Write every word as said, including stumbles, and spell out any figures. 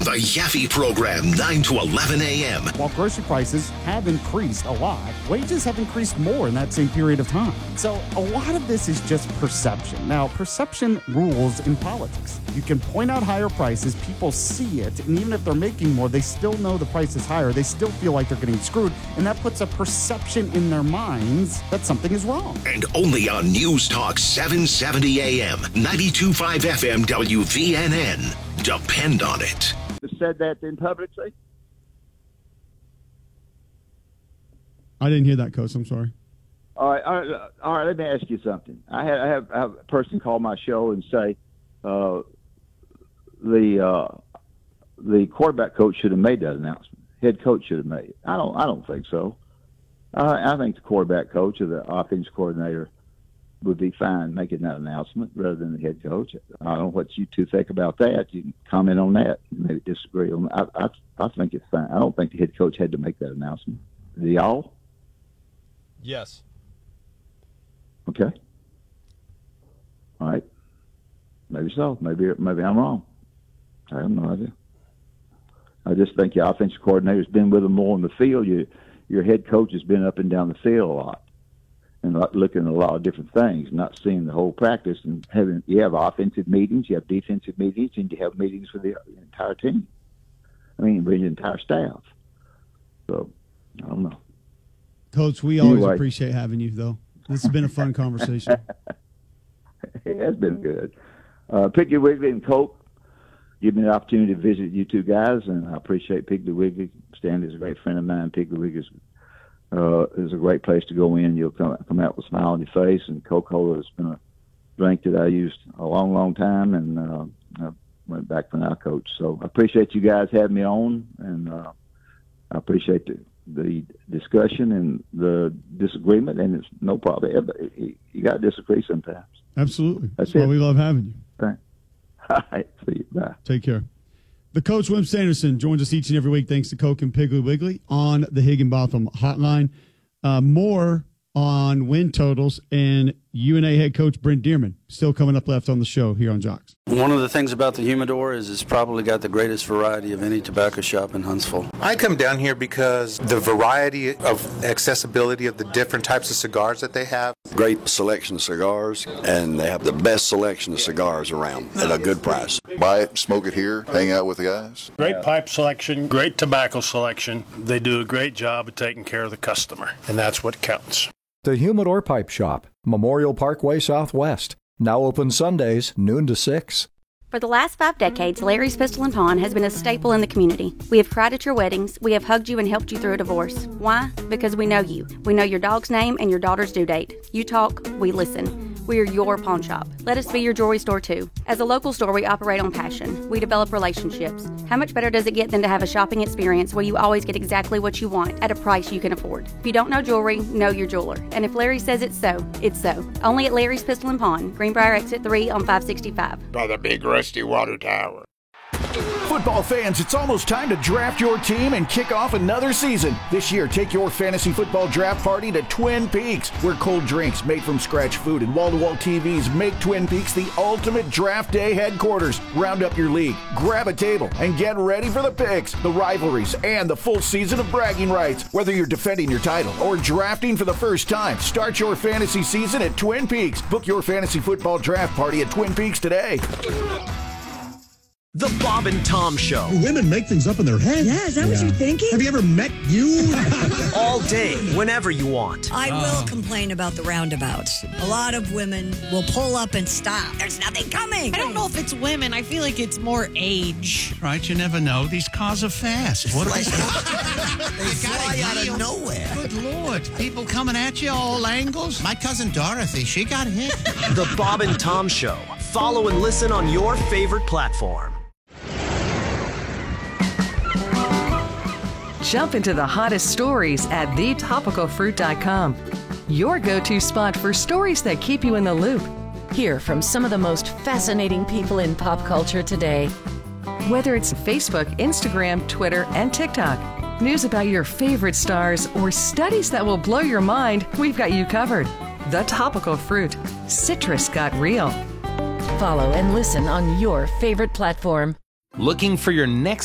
The Yaffe Program, nine to eleven a.m. While grocery prices have increased a lot, wages have increased more in that same period of time. So a lot of this is just perception. Now, perception rules in politics. You can point out higher prices, people see it, and even if they're making more, they still know the price is higher. They still feel like they're getting screwed, and that puts a perception in their minds that something is wrong. And only on News Talk seven seventy a.m., ninety-two point five F M W V N N. Depend on it. Said that in public, see? I didn't hear that, Coach. I'm sorry. All right, all right, all right. Let me ask you something. I had I have, I have a person call my show and say uh, the uh, the quarterback coach should have made that announcement. Head coach should have made it. I don't. I don't think so. I, I think the quarterback coach or the offense coordinator would be fine making that announcement rather than the head coach. I don't know what you two think about that. You can comment on that. Maybe disagree on that. I, I, I think it's fine. I don't think the head coach had to make that announcement. Do y'all? Yes. Okay. All right. Maybe so. Maybe maybe I'm wrong. I have no idea. I just think your offensive coordinator's been with them more on the field. You, your head coach has been up and down the field a lot. And looking at a lot of different things, not seeing the whole practice, and having you have offensive meetings, you have defensive meetings, and you have meetings with the entire team. I mean, with the entire staff. So, I don't know. Coach, we always anyway. appreciate having you, though. This has been a fun conversation. It has been good. Uh, Piggly Wiggly and Coke give me the opportunity to visit you two guys, and I appreciate Piggly Wiggly. Stanley's a great friend of mine. Piggly Wiggly's Uh, is a great place to go in. You'll come come out with a smile on your face, and Coca-Cola has been a drink that I used a long, long time, and uh, I went back for now, Coach. So I appreciate you guys having me on, and uh, I appreciate the, the discussion and the disagreement, and it's no problem. You got to disagree sometimes. Absolutely. That's, That's why it. we love having you. Thanks. All right. See you. Bye. Take care. The Coach, Wimp Sanderson, joins us each and every week thanks to Coke and Piggly Wiggly on the Higginbotham Hotline. Uh, more on win totals and U N A head coach Brent Dearman still coming up left on the show here on Jocks. One of the things about the Humidor is it's probably got the greatest variety of any tobacco shop in Huntsville. I come down here because the variety of accessibility of the different types of cigars that they have. Great selection of cigars, and they have the best selection of cigars around at a good price. Buy it, smoke it here, hang out with the guys. Great pipe selection, great tobacco selection. They do a great job of taking care of the customer, and that's what counts. The Humidor Pipe Shop, Memorial Parkway Southwest. Now open Sundays, noon to six. For the last five decades, Larry's Pistol and Pawn has been a staple in the community. We have cried at your weddings. We have hugged you and helped you through a divorce. Why? Because we know you. We know your dog's name and your daughter's due date. You talk, we listen. We are your pawn shop. Let us be your jewelry store too. As a local store, we operate on passion. We develop relationships. How much better does it get than to have a shopping experience where you always get exactly what you want at a price you can afford? If you don't know jewelry, know your jeweler. And if Larry says it's so, it's so. Only at Larry's Pistol and Pawn, Greenbrier Exit three on five sixty-five. By the big rusty water tower. Football fans, it's almost time to draft your team and kick off another season. This year, take your fantasy football draft party to Twin Peaks, where cold drinks, made from scratch food, and wall-to-wall T Vs make Twin Peaks the ultimate draft day headquarters. Round up your league, grab a table, and get ready for the picks, the rivalries, and the full season of bragging rights. Whether you're defending your title or drafting for the first time, start your fantasy season at Twin Peaks. Book your fantasy football draft party at Twin Peaks today. The Bob and Tom Show. Do women make things up in their head? Yeah, is that yeah. what you're thinking? Have you ever met you? All day, whenever you want. I will uh. complain about the roundabouts. A lot of women will pull up and stop. There's nothing coming. I don't know if it's women. I feel like it's more age. Right, you never know. These cars are fast. What like, they fly out of nowhere. Good Lord. People coming at you all angles. My cousin Dorothy, she got hit. The Bob and Tom Show. Follow and listen on your favorite platform. Jump into the hottest stories at the topical fruit dot com. Your go-to spot for stories that keep you in the loop. Hear from some of the most fascinating people in pop culture today. Whether it's Facebook, Instagram, Twitter, and TikTok, news about your favorite stars, or studies that will blow your mind, we've got you covered. The Topical Fruit. Citrus got real. Follow and listen on your favorite platform. Looking for your next